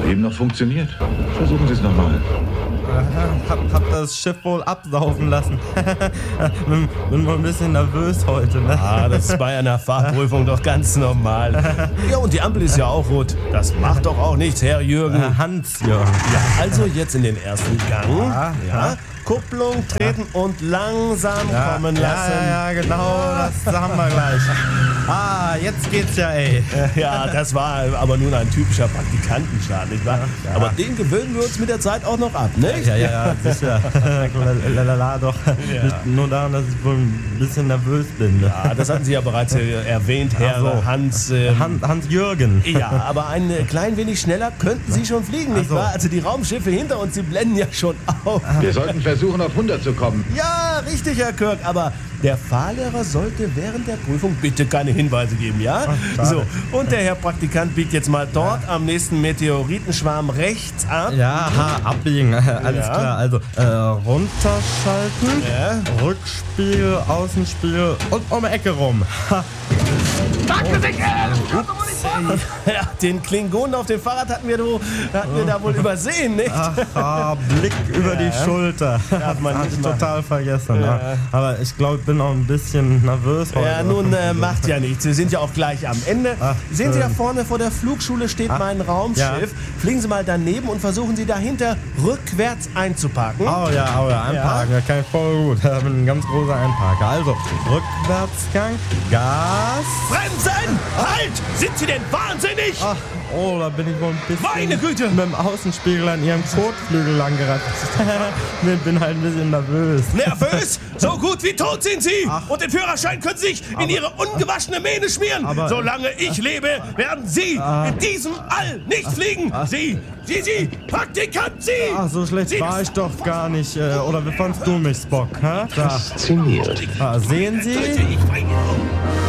eben noch funktioniert. Versuchen Sie es nochmal. Hab das Schiff wohl absaufen lassen. bin wohl ein bisschen nervös heute, ne? Ah, das ist bei einer Fahrprüfung doch ganz normal. Ja, und die Ampel ist ja auch rot. Das macht doch auch nichts, Herr Jürgen. Hans-Jürgen. Ja, also jetzt in den ersten Gang. Ja. Kupplung treten und langsam kommen lassen. Ja, genau, das haben wir gleich. Jetzt geht's ja, ey. Ja, das war aber nun ein typischer Praktikantenstart, nicht wahr? Ja. Aber den gewöhnen wir uns mit der Zeit auch noch ab, nicht? Ja, sicher. Lalala, doch. Nicht nur daran, dass ich wohl ein bisschen nervös bin. Ne? Ja, das hatten Sie ja bereits erwähnt, Herr Hans. Hans-Jürgen. Ja, aber ein klein wenig schneller könnten Sie schon fliegen, nicht wahr? Also die Raumschiffe hinter uns, die blenden ja schon auf. Wir sollten versuchen, auf 100 zu kommen. Ja, richtig, Herr Kirk, aber der Fahrlehrer sollte während der Prüfung bitte keine Hinweise geben, ja? So, und der Herr Praktikant biegt jetzt mal dort am nächsten Meteoritenschwarm rechts ab. Ja, abbiegen, alles klar. Also, runterschalten, Rückspiegel, Außenspiegel und um die Ecke rum. Ja, den Klingonen auf dem Fahrrad hatten wir da wohl übersehen, nicht? Blick über die Schulter. Darf man Hatte nicht ich machen. total vergessen. Ja. Aber ich glaube, ich bin auch ein bisschen nervös heute. Ja, nun macht ja nichts. Wir sind ja auch gleich am Ende. Sehen Sie da vorne vor der Flugschule steht mein Raumschiff. Ja. Fliegen Sie mal daneben und versuchen Sie dahinter rückwärts einzuparken. Oh ja, einparken. Ja. Kann ich voll gut. Ich bin ein ganz großer Einparker. Also, Rückwärtsgang, Gas. Bremsen! Halt! Sind Sie denn wahnsinnig? Da bin ich wohl ein bisschen Meine Güte! mit dem Außenspiegel an Ihrem Kotflügel langgerannt. bin halt ein bisschen nervös. Nervös? So gut wie tot sind Sie! Und den Führerschein können Sie sich in Ihre ungewaschene Mähne schmieren! Solange ich lebe, werden Sie in diesem All nicht fliegen! Sie, Praktikant, Sie! So schlecht war ich doch gar nicht. Oder wie fandst du mich, Spock? Faszinierend. Sehen Sie? Ich